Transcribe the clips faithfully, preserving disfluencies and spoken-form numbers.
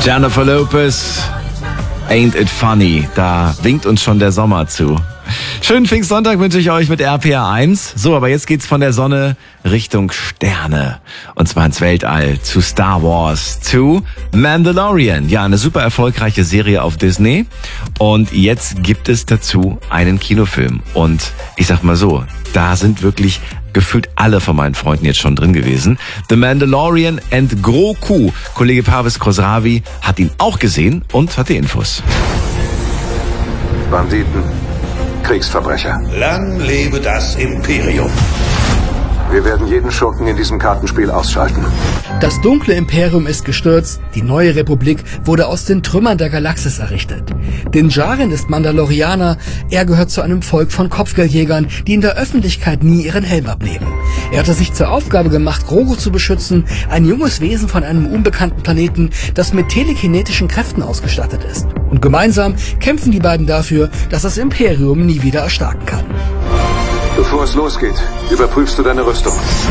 Jennifer Lopez, Ain't It Funny, da winkt uns schon der Sommer zu. Schönen Pfingstsonntag wünsche ich euch mit R P R eins. So, aber jetzt geht's von der Sonne Richtung Sterne. Und zwar ins Weltall, zu Star Wars, zu Mandalorian. Ja, eine super erfolgreiche Serie auf Disney. Und jetzt gibt es dazu einen Kinofilm. Und ich sag mal so, da sind wirklich gefühlt alle von meinen Freunden jetzt schon drin gewesen. The Mandalorian and Grogu. Kollege Parvis Khosravi hat ihn auch gesehen und hat die Infos. Banditen. Kriegsverbrecher. Lang lebe das Imperium. Wir werden jeden Schurken in diesem Kartenspiel ausschalten. Das dunkle Imperium ist gestürzt, die neue Republik wurde aus den Trümmern der Galaxis errichtet. Din Djarin ist Mandalorianer, er gehört zu einem Volk von Kopfgeldjägern, die in der Öffentlichkeit nie ihren Helm abnehmen. Er hatte sich zur Aufgabe gemacht, Grogu zu beschützen, ein junges Wesen von einem unbekannten Planeten, das mit telekinetischen Kräften ausgestattet ist. Und gemeinsam kämpfen die beiden dafür, dass das Imperium nie wieder erstarken kann. Bevor es losgeht, überprüfst du deine Rüstung.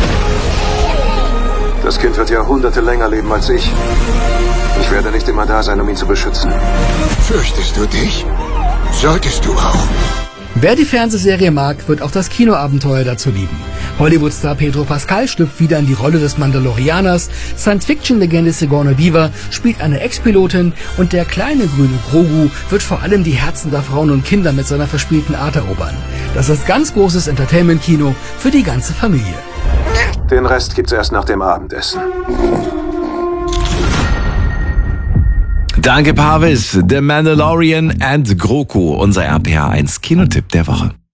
Das Kind wird Jahrhunderte länger leben als ich. Ich werde nicht immer da sein, um ihn zu beschützen. Fürchtest du dich? Solltest du auch. Wer die Fernsehserie mag, wird auch das Kinoabenteuer dazu lieben. Hollywood-Star Pedro Pascal schlüpft wieder in die Rolle des Mandalorianers, Science-Fiction-Legende Sigourney Weaver spielt eine Ex-Pilotin und der kleine grüne Grogu wird vor allem die Herzen der Frauen und Kinder mit seiner verspielten Art erobern. Das ist ganz großes Entertainment-Kino für die ganze Familie. Den Rest gibt's erst nach dem Abendessen. Danke, Parvis. The Mandalorian and Grogu, unser R P R eins Kinotipp der Woche.